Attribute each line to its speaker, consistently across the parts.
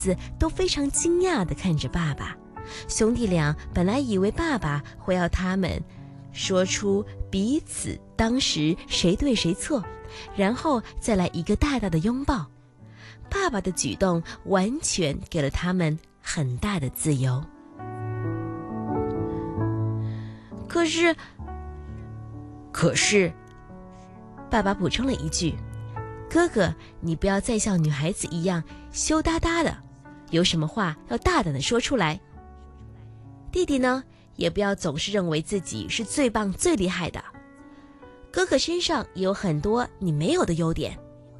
Speaker 1: 都非常惊讶地看着爸爸。兄弟俩本来以为爸爸会要他们说出彼此当时谁对谁错，然后再来一个大大的拥抱。爸爸的举动完全给了他们很大的自由。可是，爸爸补充了一句：哥哥，你不要再像女孩子一样羞答答的，有什么话要大胆地说出来。弟弟呢，也不要总是认为自己是最棒最厉害的，哥哥身上也有很多你没有的优点。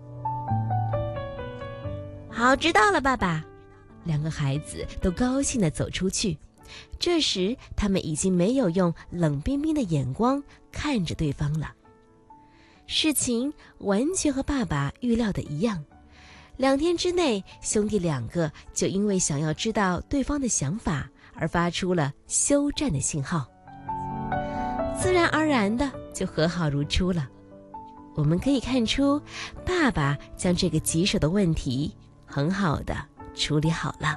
Speaker 1: 好，知道了，爸爸。两个孩子都高兴地走出去。这时他们已经没有用冷冰冰的眼光看着对方了。事情完全和爸爸预料的一样，2天之内，兄弟2个就因为想要知道对方的想法而发出了休战的信号，自然而然的就和好如初了。我们可以看出，爸爸将这个棘手的问题很好的处理好了。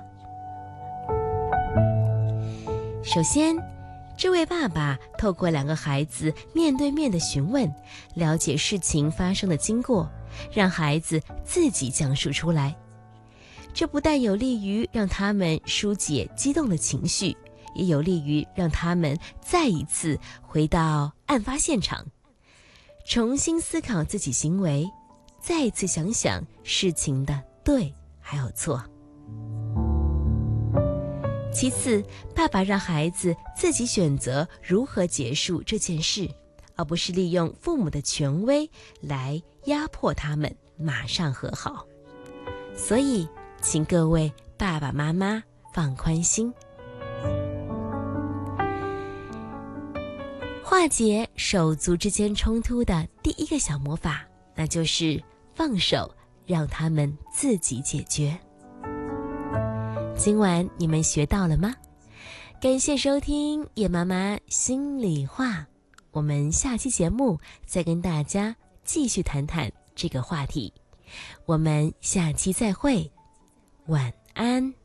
Speaker 1: 首先，这位爸爸透过2个孩子面对面的询问，了解事情发生的经过，让孩子自己讲述出来。这不但有利于让他们疏解激动的情绪，也有利于让他们再一次回到案发现场，重新思考自己行为，再一次想想事情的对还有错。其次，爸爸让孩子自己选择如何结束这件事，而不是利用父母的权威来压迫他们马上和好。所以，请各位爸爸妈妈放宽心。化解手足之间冲突的第一个小魔法，那就是放手，让他们自己解决。今晚你们学到了吗？感谢收听叶妈妈心里话，我们下期节目再跟大家继续谈谈这个话题。我们下期再会，晚安。